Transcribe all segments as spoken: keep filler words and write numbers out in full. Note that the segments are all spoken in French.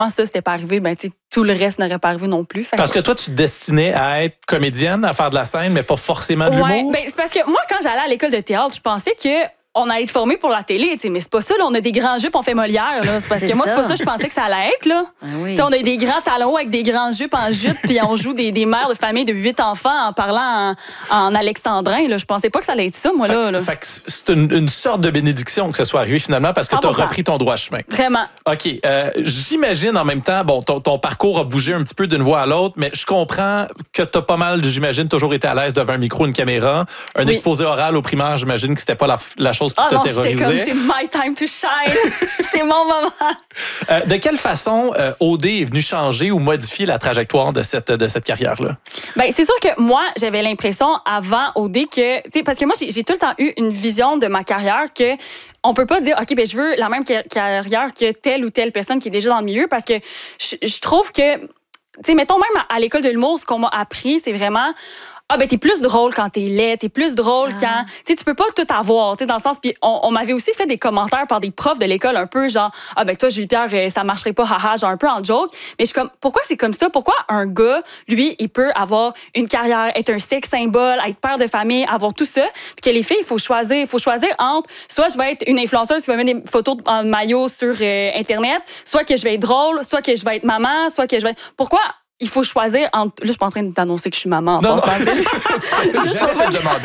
ça c'était pas arrivé, ben tu sais, tout le reste n'aurait pas arrivé non plus. Fait parce que toi, tu te destinais à être comédienne, à faire de la scène, mais pas forcément de ouais, l'humour. Ben, c'est parce que moi, quand j'allais à l'école de théâtre, je pensais que on allait être formé pour la télé, t'sais, mais c'est pas ça, là, on a des grands jupes, on fait Molière, là. C'est parce C'est que moi, ça. c'est pas ça que je pensais que ça allait être, là. Ah oui. T'sais, on a des grands talons avec des grands jupes en jute, puis on joue des, des mères de famille de huit enfants en parlant en, en alexandrin, là. Je pensais pas que ça allait être ça, moi, Fait, là. là. fait que c'est une, une sorte de bénédiction que ce soit arrivé finalement parce que tu as cent pour cent. repris ton droit chemin. Vraiment. OK. Euh, j'imagine en même temps, bon, ton, ton parcours a bougé un petit peu d'une voie à l'autre, mais je comprends que tu as pas mal, j'imagine, toujours été à l'aise devant un micro, une caméra. Un Oui. exposé oral au primaire, j'imagine que c'était pas la, la chose qui Ah te non, j'étais terrorisait. comme, c'est my time to shine. C'est mon moment. Euh, de quelle façon euh, O D est venu changer ou modifier la trajectoire de cette, de cette carrière-là? Ben c'est sûr que moi, j'avais l'impression avant O D que, tu sais, parce que moi, j'ai, j'ai tout le temps eu une vision de ma carrière que on peut pas dire, OK, ben je veux la même car- carrière que telle ou telle personne qui est déjà dans le milieu parce que je, je trouve que, tu sais, mettons même à, à l'école de l'humour, ce qu'on m'a appris, c'est vraiment... Ah, ben, t'es plus drôle quand t'es laid, t'es plus drôle Ah. quand. Tu sais, tu peux pas tout avoir, tu sais, dans le sens. Puis on, on m'avait aussi fait des commentaires par des profs de l'école, un peu genre, ah, ben, toi, Julie-Pierre, euh, ça marcherait pas, haha, genre un peu en joke. Mais je suis comme, pourquoi c'est comme ça? Pourquoi un gars, lui, il peut avoir une carrière, être un sex symbole, être père de famille, avoir tout ça? Puis que les filles, il faut choisir. Il faut choisir entre, soit je vais être une influenceuse qui va mettre des photos en maillot sur euh, Internet, soit que je vais être drôle, soit que je vais être maman, soit que je vais être. Pourquoi? Il faut choisir entre... Là, je suis pas en train d'annoncer que je suis maman en Non, passant. non. Juste J'allais pour- te le demander.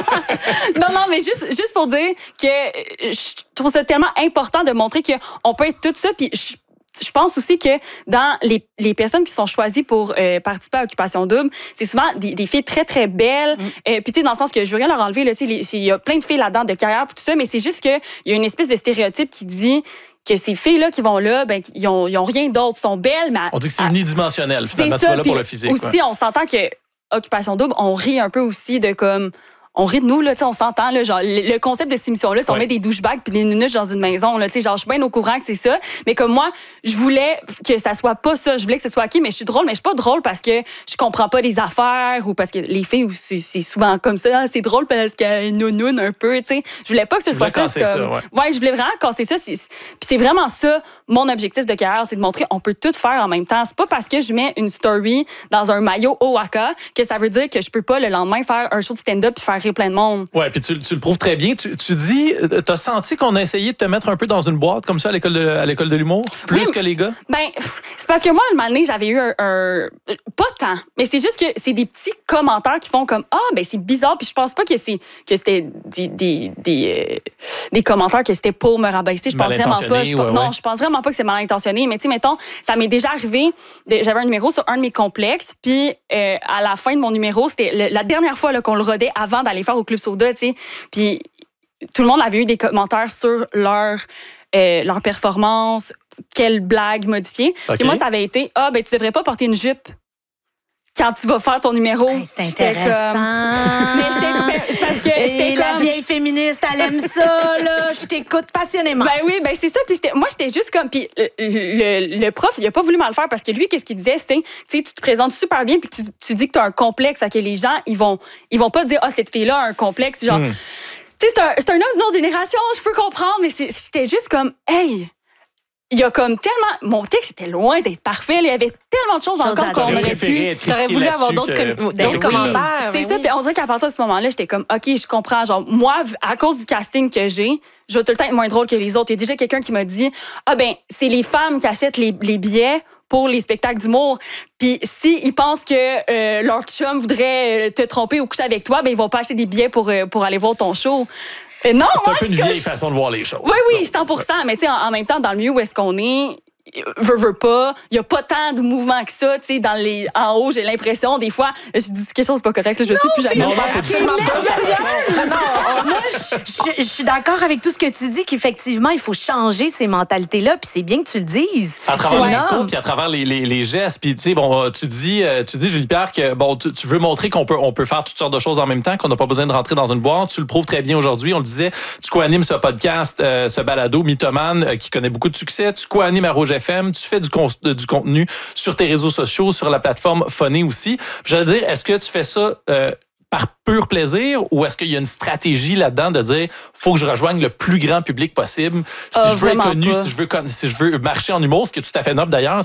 non, non, mais juste, juste pour dire que euh, je trouve ça tellement important de montrer qu'on peut être tout ça. Puis je, je pense aussi que dans les, les personnes qui sont choisies pour euh, participer à Occupation Double, c'est souvent des, des filles très, très belles. Mm. Euh, puis tu sais, dans le sens que je veux rien leur enlever, là, tu sais, les- il y a plein de filles là-dedans de carrière puis tout ça, mais c'est juste qu'il y a une espèce de stéréotype qui dit que ces filles-là qui vont là, ben, ils ont, ils ont rien d'autre. Ils sont belles, mais... On dit que c'est à- unidimensionnel, finalement. c'est Tu vas ça, là puis pour le physique. aussi, quoi. on s'entend que Occupation Double, on rit un peu aussi de comme... On rit de nous, là, tu sais, on s'entend, là, genre, le le concept de cette émission-là, si on Ouais. met des douchebags puis des nunuches dans une maison, là, tu sais, genre, je suis bien au courant que c'est ça, mais comme moi, je voulais que ça soit pas ça, je voulais que ce soit OK, mais je suis drôle, mais je suis pas drôle parce que je comprends pas les affaires ou parce que les filles, c'est c'est souvent comme ça, ah, c'est drôle parce qu'elle nounoune un peu, tu sais. Je voulais pas que ce Tu soit voulais ça. casser c'est comme... ça, ouais. ouais, je voulais vraiment casser ça. c'est- Puis c'est vraiment ça, mon objectif de carrière, c'est de montrer on peut tout faire en même temps. C'est pas parce que je mets une story dans un maillot Owaka que ça veut dire que je peux pas le lendemain faire un show de stand-up puis faire rire plein de monde. Oui, puis tu, tu le prouves très bien. Tu, tu dis, tu as senti qu'on a essayé de te mettre un peu dans une boîte comme ça à l'école de, à l'école de l'humour, plus Oui, que les gars? Ben, pff, c'est parce que moi, une année, j'avais eu un, un- Pas tant, mais c'est juste que c'est des petits commentaires qui font comme « Ah, ben c'est bizarre », puis je pense pas que c'est que c'était des, des, des, euh, des commentaires que c'était pour me rabaisser. Je pense Mal vraiment pas. Je, intentionné, ouais, non, ouais. je pense vraiment pas que c'est mal intentionné, mais tu sais, mettons, ça m'est déjà arrivé, de- j'avais un numéro sur un de mes complexes, puis euh, à la fin de mon numéro, c'était le- la dernière fois là, qu'on le rodait avant d'aller faire au Club Soda, tu sais, puis tout le monde avait eu des commentaires sur leur, euh, leur performance, quelle blague modifier. OK. Puis moi, ça avait été, ah, ben tu devrais pas porter une jupe quand tu vas faire ton numéro. Hey, c'est J'étais intéressant. Comme... Mais j'étais ben, c'est parce que c'était Et la comme... vieille féministe, elle aime ça, là. Je t'écoute passionnément. Ben oui, ben c'est ça. Puis c'était- moi, j'étais juste comme. Puis le, le, le prof, il a pas voulu mal faire parce que lui, qu'est-ce qu'il disait, c'était, tu sais, tu te présentes super bien, puis tu, tu dis que tu as un complexe, fait que les gens, ils vont, ils vont pas dire, ah, cette fille-là a un complexe, genre. Hmm. Tu sais, c'est un, c'est un homme d'une autre génération, je peux comprendre, mais c'est- j'étais juste comme, hey. Il y a comme tellement. Mon texte était loin d'être parfait. là. Il y avait tellement de choses Choses encore à qu'on dire. aurait préféré pu. être T'aurais critiqué voulu avoir là-dessus d'autres que- com- d'autres Effectivement. commentaires. C'est mais ça, oui. puis on dirait qu'à partir de ce moment-là, j'étais comme, OK, je comprends. Genre, moi, à cause du casting que j'ai, je vais tout le temps être moins drôle que les autres. Il y a déjà quelqu'un qui m'a dit, ah ben, c'est les femmes qui achètent les, les billets pour les spectacles d'humour. Puis s'ils pensent que euh, leur chum voudrait euh, te tromper ou coucher avec toi, ben ils vont pas acheter des billets pour, euh, pour aller voir ton show. Euh, non, C'est moi, un peu je une suis vieille comme- façon de voir les choses. oui, oui, ça. cent pour cent. Mais tu sais, en, en même temps, dans le milieu où est-ce qu'on est, veut, veut pas, il y a pas tant de mouvement que ça, tu sais, dans les, en haut, j'ai l'impression, des fois, je dis quelque chose de pas correct, là, je ne sais plus jamais. Non, le non, faire. pas du tout. Non, non, moi, je, je- je suis d'accord avec tout ce que tu dis, qu'effectivement, il faut changer ces mentalités-là, puis c'est bien que tu le dises. À travers Tu le le discours, nommes. puis à travers les, les, les gestes, puis tu sais, bon, tu dis, euh, tu dis, Julie-Pierre, que bon, tu, tu veux montrer qu'on peut, on peut faire toutes sortes de choses en même temps, qu'on n'a pas besoin de rentrer dans une boîte. Tu le prouves très bien aujourd'hui. On le disait, tu co-animes ce podcast, euh, ce balado Mythomane, euh, qui connaît beaucoup de succès. Tu co-animes à Rouge F M. Tu fais du, con- euh, du contenu sur tes réseaux sociaux, sur la plateforme Phoné aussi. Puis j'allais dire, est-ce que tu fais ça euh, par pur plaisir ou est-ce qu'il y a une stratégie là-dedans de dire faut que je rejoigne le plus grand public possible si Ah, je veux être vraiment connu, pas. si je veux, con- si je veux marcher en humour, ce qui est tout à fait noble d'ailleurs,